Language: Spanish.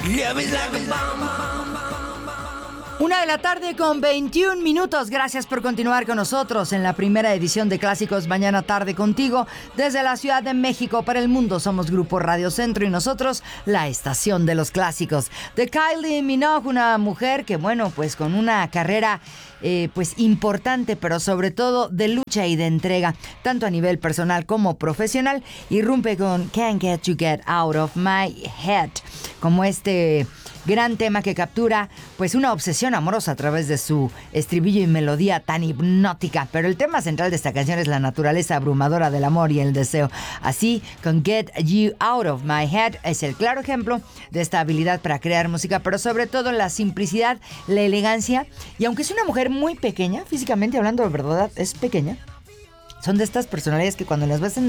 1:00 con 21 minutos. Gracias por continuar con nosotros en la primera edición de Clásicos Mañana Tarde contigo desde la Ciudad de México para el mundo. Somos Grupo Radio Centro y nosotros la estación de los clásicos. De Kylie Minogue, una mujer que, bueno, pues con una carrera pues importante, pero sobre todo de lucha y de entrega, tanto a nivel personal como profesional, irrumpe con Can't Get You Get Out of My Head, como este gran tema que captura pues una obsesión amorosa a través de su estribillo y melodía tan hipnótica. Pero el tema central de esta canción es la naturaleza abrumadora del amor y el deseo. Así, con Get You Out of My Head es el claro ejemplo de esta habilidad para crear música, pero sobre todo la simplicidad, la elegancia. Y aunque es una mujer muy pequeña, físicamente hablando, de verdad es pequeña, son de estas personalidades que cuando las ves en